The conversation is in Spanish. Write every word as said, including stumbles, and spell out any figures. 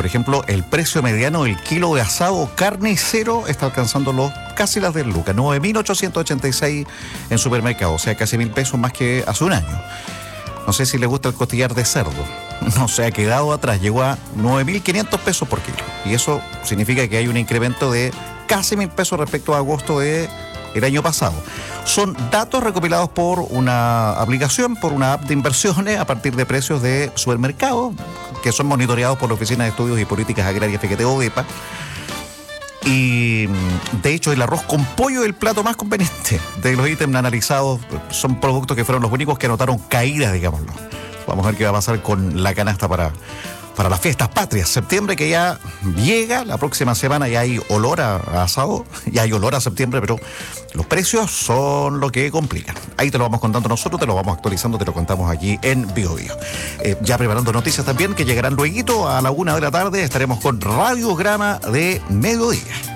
Por ejemplo, el precio mediano del kilo de asado carnicero está alcanzando los casi las del Luca, nueve mil ochocientos ochenta y seis en supermercados, o sea, casi mil pesos más que hace un año. No sé si le gusta el costillar de cerdo. No se ha quedado atrás, llegó a nueve mil quinientos pesos por kilo. Y eso significa que hay un incremento de casi mil pesos respecto a agosto de el año pasado. Son datos recopilados por una aplicación, por una app de inversiones a partir de precios de supermercados que son monitoreados por la Oficina de Estudios y Políticas Agrarias, fíjate, ODEPA. Y de hecho el arroz con pollo es el plato más conveniente de los ítems analizados. Son productos que fueron los únicos que anotaron caídas, digámoslo. Vamos a ver qué va a pasar con la canasta para, para las fiestas patrias. Septiembre que ya llega, la próxima semana ya hay olor a, a asado, ya hay olor a septiembre, pero los precios son lo que complican. Ahí te lo vamos contando nosotros, te lo vamos actualizando, te lo contamos aquí en Bio Bio. Eh, ya preparando noticias también que llegarán lueguito a la una de la tarde. Estaremos con Radiograma de Mediodía.